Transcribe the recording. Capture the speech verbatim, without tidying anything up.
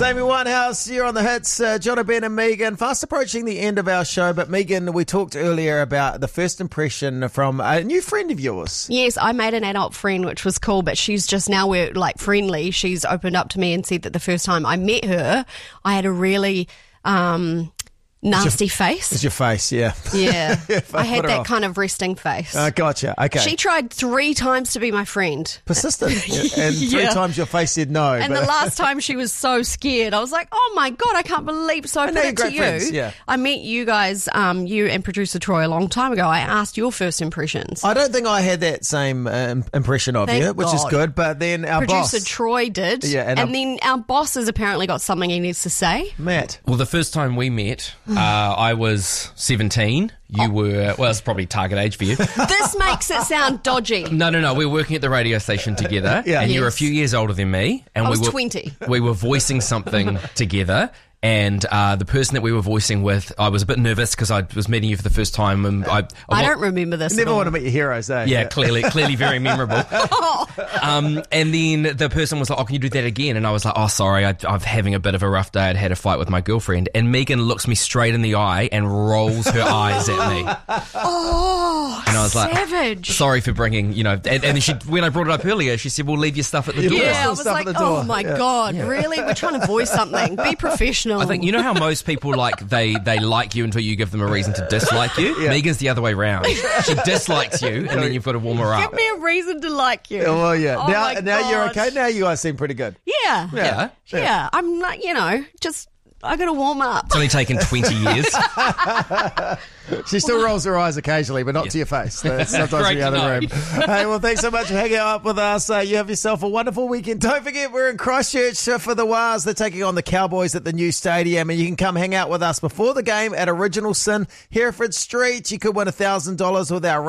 Amy Winehouse, you're on the hits. Uh, John, Ben and Megan. Fast approaching the end of our show, but Megan, we talked earlier about the first impression from a new friend of yours. Yes, I made an adult friend, which was cool, but she's just now we're like friendly. She's opened up to me and said that the first time I met her, I had a really um, nasty it's your, face. It's your face, yeah. Yeah, I had that off. kind of resting face. Uh, gotcha, okay. She tried three times to be my friend. Persistent. And three Yeah. times your face said no. And but the last time she was so scared. I was like, oh my God, I can't believe. So I, I know put you're it to great you. friends, yeah. I met you guys, um, you and producer Troy, a long time ago. I asked your first impressions. I don't think I had that same um, impression of Thank you, which is God. good, but then our Producer boss, Troy did. Yeah, and and our- then our boss has apparently got something he needs to say. Matt. Well, the first time we met, uh, I was seventeen. You were, well, it's probably target age for you. This makes it sound dodgy. No, no, no. We were working at the radio station together, Yeah. and you were a Yes. few years older than me. And I we was were twenty. We were voicing something together. And uh, the person that we were voicing with, I was a bit nervous because I was meeting you for the first time, and I, I, I wa- don't remember this. You never at all. want to meet your heroes, eh? Yeah, clearly, clearly very memorable. um, and then the person was like, "Oh, can you do that again?" And I was like, "Oh, sorry, I, I'm having a bit of a rough day. I'd had a fight with my girlfriend." And Megan looks me straight in the eye and rolls her eyes at me. Oh, And I was like, savage. "Sorry for bringing, you know." And, and then she, when I brought it up earlier, she said, "Well, leave your stuff at the Yeah. door." Yeah, I Still was stuff like, at the door. oh my Yeah. God, really? We're trying to voice something. Be professional. I think you know how most people like they they like you until you give them a reason to dislike you. Yeah. Megan's the other way round. She dislikes you, and then you've got to warm her up. Give me a reason to like you. Oh, well, yeah. Oh now, my now you're gosh. okay. Now you guys seem pretty good. Yeah. Yeah. Yeah. I'm not, you know, just, I got to warm up. It's only taken twenty years. She still rolls her eyes occasionally, but not to your face. That's sometimes Great in the to other know. room. Hey, well, thanks so much for hanging out with us. Uh, you have yourself a wonderful weekend. Don't forget, we're in Christchurch uh, for the Wars. They're taking on the Cowboys at the new stadium, and you can come hang out with us before the game at Original Sin, Hereford Street. You could win one thousand dollars with our